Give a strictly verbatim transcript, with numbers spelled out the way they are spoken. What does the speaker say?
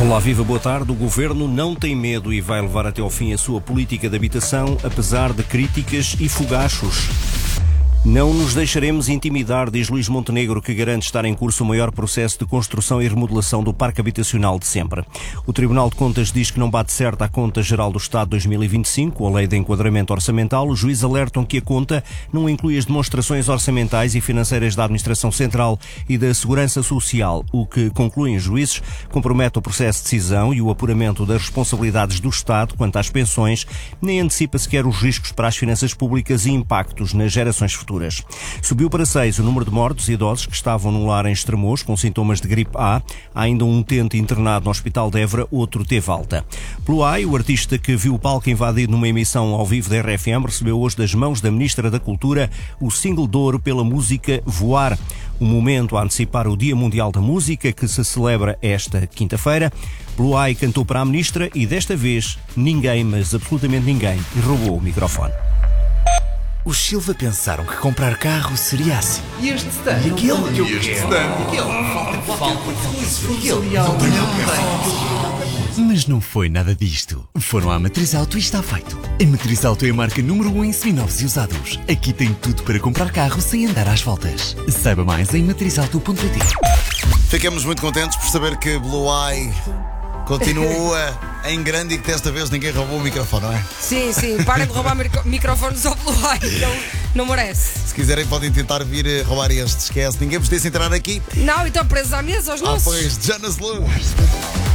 Olá, viva, boa tarde. O Governo não tem medo e vai levar até ao fim a sua política de habitação, apesar de críticas e fogachos. Não nos deixaremos intimidar, diz Luís Montenegro, que garante estar em curso o maior processo de construção e remodelação do parque habitacional de sempre. O Tribunal de Contas diz que não bate certo a Conta Geral do Estado dois mil e vinte e cinco, a Lei de Enquadramento Orçamental. Os juízes alertam que a conta não inclui as demonstrações orçamentais e financeiras da Administração Central e da Segurança Social, o que, concluem os juízes, compromete o processo de decisão e o apuramento das responsabilidades do Estado quanto às pensões, nem antecipa sequer os riscos para as finanças públicas e impactos nas gerações futuras. Subiu para seis o número de mortos e idosos que estavam num lar em Estremoz com sintomas de gripe A. Há ainda um utente internado no Hospital de Évora, outro teve alta. Pelo A I, o artista que viu o palco invadido numa emissão ao vivo da R F M recebeu hoje das mãos da Ministra da Cultura o single de ouro pela música Voar. Um momento a antecipar o Dia Mundial da Música, que se celebra esta quinta-feira. Pelo A I cantou para a Ministra e desta vez ninguém, mas absolutamente ninguém, roubou o microfone. Os Silva pensaram que comprar carro seria assim. E este stand? E aquele que eu E este quero. stand? E aquele? Falta Mas não foi nada disto. Foram à Matriz Auto e está feito. A Matriz Auto é a marca número um em seminovos e usados. Aqui tem tudo para comprar carro sem andar às voltas. Saiba mais em matriz auto ponto pt. Ficamos muito contentes por saber que Blue Eye continua em grande e que desta vez ninguém roubou o microfone, não é? Sim, sim, parem de roubar micro- microfones ao Blue Eye, não, não merece. Se quiserem podem tentar vir eh, roubar este, esquece. Ninguém vos deixa entrar aqui. Não, então presos à mesa, aos Ah, nossos. pois, Jonas Lu.